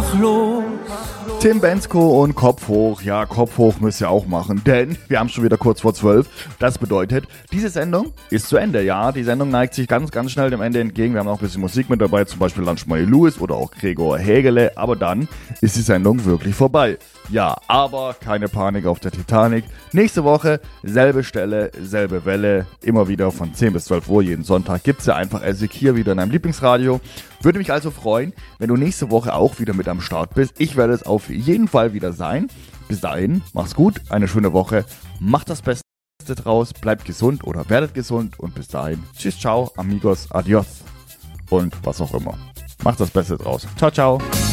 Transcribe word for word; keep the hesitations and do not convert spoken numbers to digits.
mach los. Tim Bendzko und Kopf hoch. Ja, Kopf hoch müsst ihr auch machen, denn wir haben schon wieder kurz vor zwölf. Das bedeutet, diese Sendung ist zu Ende. Ja, die Sendung neigt sich ganz, ganz schnell dem Ende entgegen. Wir haben noch ein bisschen Musik mit dabei, zum Beispiel Lunchmoney Lewis oder auch Gregor Hägele. Aber dann ist die Sendung wirklich vorbei. Ja, aber keine Panik auf der Titanic. Nächste Woche, selbe Stelle, selbe Welle. Immer wieder von zehn bis zwölf Uhr jeden Sonntag gibt's ja einfach Essig hier wieder in deinem Lieblingsradio. Würde mich also freuen, wenn du nächste Woche auch wieder mit am Start bist. Ich werde es auf jeden Fall wieder sein. Bis dahin, mach's gut, eine schöne Woche. Macht das Beste draus, bleibt gesund oder werdet gesund. Und bis dahin, tschüss, ciao, amigos, adios und was auch immer. Macht das Beste draus. Ciao, ciao.